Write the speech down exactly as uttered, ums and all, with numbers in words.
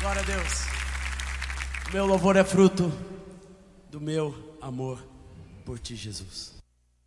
Glória a Deus. Meu louvor é fruto do meu amor por ti, Jesus.